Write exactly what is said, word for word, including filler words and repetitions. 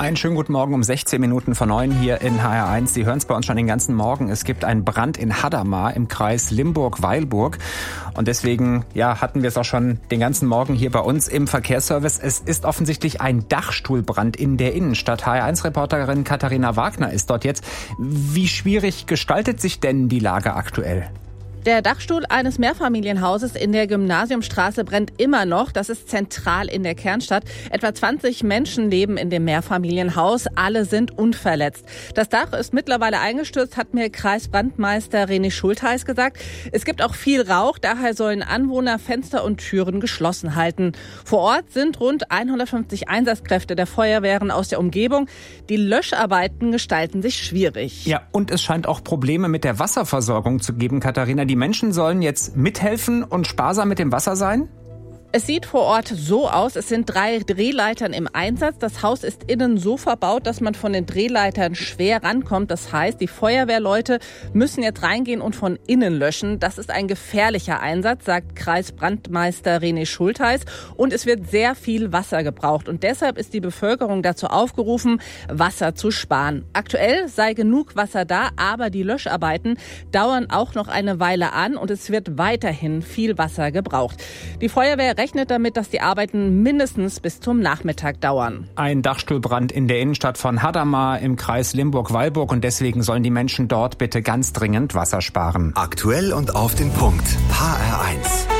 Einen schönen guten Morgen um sechzehn Minuten vor neun hier in H R eins. Sie hören es bei uns schon den ganzen Morgen. Es gibt einen Brand in Hadamar im Kreis Limburg-Weilburg. Und deswegen ja, hatten wir es auch schon den ganzen Morgen hier bei uns im Verkehrsservice. Es ist offensichtlich ein Dachstuhlbrand in der Innenstadt. H R eins-Reporterin Katharina Wagner ist dort jetzt. Wie schwierig gestaltet sich denn die Lage aktuell? Der Dachstuhl eines Mehrfamilienhauses in der Gymnasiumstraße brennt immer noch. Das ist zentral in der Kernstadt. Etwa zwanzig Menschen leben in dem Mehrfamilienhaus. Alle sind unverletzt. Das Dach ist mittlerweile eingestürzt, hat mir Kreisbrandmeister René Schultheiß gesagt. Es gibt auch viel Rauch. Daher sollen Anwohner Fenster und Türen geschlossen halten. Vor Ort sind rund hundertfünfzig Einsatzkräfte der Feuerwehren aus der Umgebung. Die Löscharbeiten gestalten sich schwierig. Ja, und es scheint auch Probleme mit der Wasserversorgung zu geben, Katharina. Die Menschen sollen jetzt mithelfen und sparsam mit dem Wasser sein? Es sieht vor Ort so aus, es sind drei Drehleitern im Einsatz. Das Haus ist innen so verbaut, dass man von den Drehleitern schwer rankommt. Das heißt, die Feuerwehrleute müssen jetzt reingehen und von innen löschen. Das ist ein gefährlicher Einsatz, sagt Kreisbrandmeister René Schultheiß. Und es wird sehr viel Wasser gebraucht. Und deshalb ist die Bevölkerung dazu aufgerufen, Wasser zu sparen. Aktuell sei genug Wasser da, aber die Löscharbeiten dauern auch noch eine Weile an und es wird weiterhin viel Wasser gebraucht. Die Feuerwehr rechnet damit, dass die Arbeiten mindestens bis zum Nachmittag dauern. Ein Dachstuhlbrand in der Innenstadt von Hadamar im Kreis Limburg-Weilburg und deswegen sollen die Menschen dort bitte ganz dringend Wasser sparen. Aktuell und auf den Punkt. H R eins.